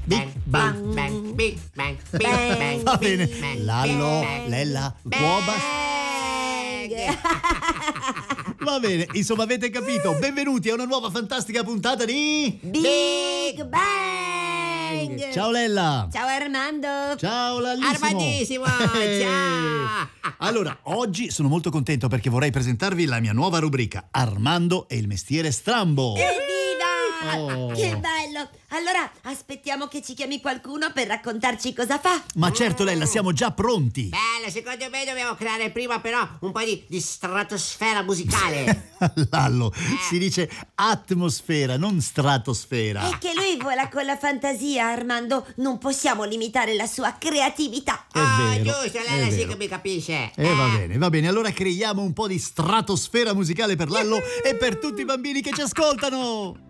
Big Bang. Big Bang, Big Bang. Va bene. Big Bang, Lallo, Big Bang, Lella, Bang. Va bene, insomma avete capito. Benvenuti a una nuova fantastica puntata di Big Bang! Ciao Lella. Ciao Armando! Ciao Lallissimo. Armandissimo, ciao. Allora, oggi sono molto contento perché vorrei presentarvi la mia nuova rubrica Armando e il mestiere strambo. Evviva! Oh. Che bello! Allora aspettiamo che ci chiami qualcuno per raccontarci cosa fa. Ma certo Lella, siamo già pronti. Bello, secondo me dobbiamo creare prima però un po' di stratosfera musicale. Lallo, si dice atmosfera, non stratosfera. È che lui vola con la fantasia, Armando. Non possiamo limitare la sua creatività. È Ah, vero, giusto, è lei sì vero. che mi capisce. Va bene, allora creiamo un po' di stratosfera musicale per Lallo e per tutti i bambini che ci ascoltano.